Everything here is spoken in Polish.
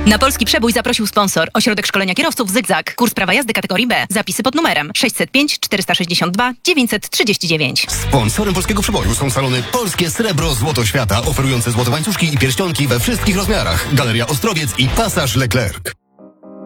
Na polski przebój zaprosił sponsor. Ośrodek Szkolenia Kierowców Zygzak. Kurs prawa jazdy kategorii B. Zapisy pod numerem 605 462 939. Sponsorem polskiego przeboju są salony Polskie Srebro Złoto Świata, oferujące złote łańcuszki i pierścionki we wszystkich rozmiarach. Galeria Ostrowiec i Pasaż Leclerc.